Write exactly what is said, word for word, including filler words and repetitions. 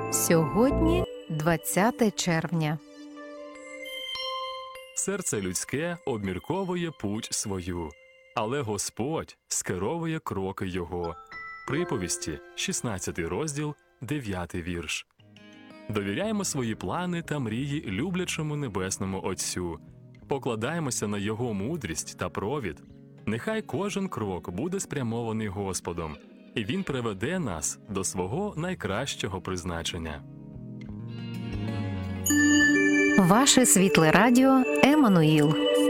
Сьогодні двадцяте червня. Серце людське обмірковує путь свою, але Господь скеровує кроки його. Приповісті, шістнадцятий розділ, дев'ятий вірш. Довіряємо свої плани та мрії люблячому Небесному Отцю. Покладаємося на Його мудрість та провід. Нехай кожен крок буде спрямований Господом, і Він приведе нас до свого найкращого призначення. Ваше світле радіо Еммануїл.